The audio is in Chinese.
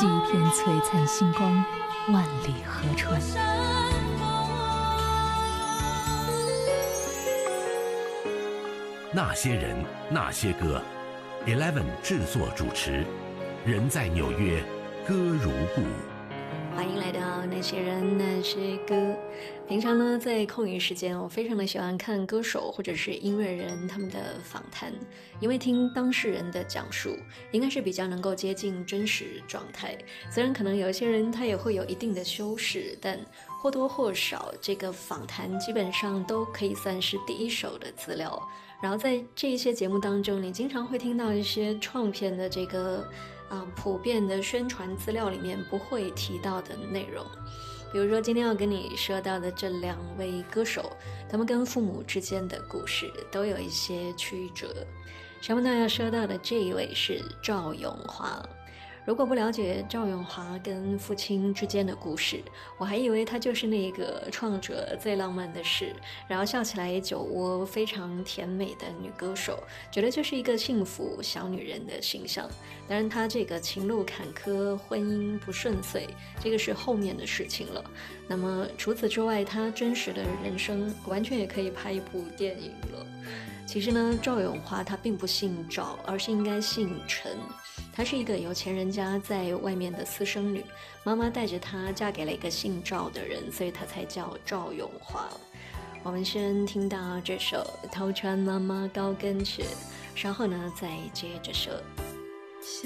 几片璀璨星光，万里河川。 那些人，那些歌 ，Eleven 制作主持，人在纽约，歌如故。 欢迎来到那些人那些歌。平常呢，在空余时间，我非常的喜欢看歌手或者是音乐人他们的访谈，因为听当事人的讲述，应该是比较能够接近真实状态。虽然可能有一些人他也会有一定的修饰，但或多或少，这个访谈基本上都可以算是第一手的资料。然后在这一些节目当中，你经常会听到一些创片的这个普遍的宣传资料里面不会提到的内容。比如说今天要跟你说到的这两位歌手，他们跟父母之间的故事都有一些曲折。小木道要说到的这一位是赵咏华。如果不了解赵咏华跟父亲之间的故事，我还以为她就是那个创着最浪漫的事，然后笑起来酒窝非常甜美的女歌手，觉得就是一个幸福小女人的形象。当然她这个情路坎坷，婚姻不顺遂，这个是后面的事情了。那么除此之外，她真实的人生完全也可以拍一部电影了。其实呢，赵咏华她并不姓赵，而是应该姓陈。她是一个有钱人家在外面的私生女，妈妈带着她嫁给了一个姓赵的人，所以她才叫赵咏华。我们先听到这首《偷穿妈妈高跟鞋》，稍后呢再接着说。